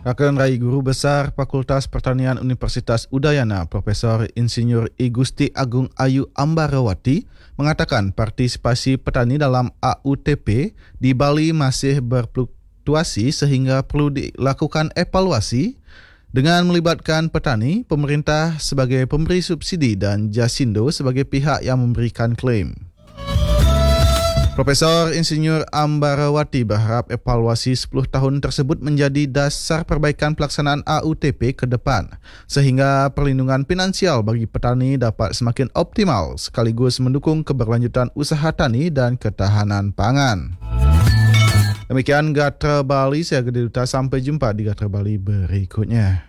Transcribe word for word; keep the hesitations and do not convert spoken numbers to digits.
Akan Rai Guru Besar Fakultas Pertanian Universitas Udayana, Profesor Insinyur I Gusti Agung Ayu Ambarawati, mengatakan partisipasi petani dalam A U T P di Bali masih berfluktuasi sehingga perlu dilakukan evaluasi dengan melibatkan petani, pemerintah sebagai pemberi subsidi dan Jasindo sebagai pihak yang memberikan klaim. Profesor Insinyur Ambarawati berharap evaluasi sepuluh tahun tersebut menjadi dasar perbaikan pelaksanaan A U T P ke depan, sehingga perlindungan finansial bagi petani dapat semakin optimal sekaligus mendukung keberlanjutan usaha tani dan ketahanan pangan. Demikian Gatra Bali, saya Gede Duta, sampai jumpa di Gatra Bali berikutnya.